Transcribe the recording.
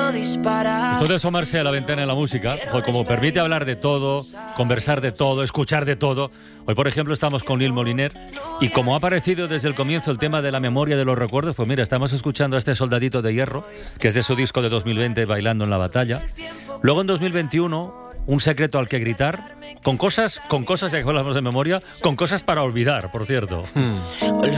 Esto de asomarse a la ventana de la música, como permite hablar de todo, conversar de todo, escuchar de todo. Hoy, por ejemplo, estamos con Neil Moliner y como ha aparecido desde el comienzo el tema de la memoria de los recuerdos, pues mira, estamos escuchando a este Soldadito de Hierro, que es de su disco de 2020, Bailando en la Batalla. Luego en 2021, Un secreto al que gritar, con cosas, ya que hablamos de memoria, con cosas para olvidar, por cierto.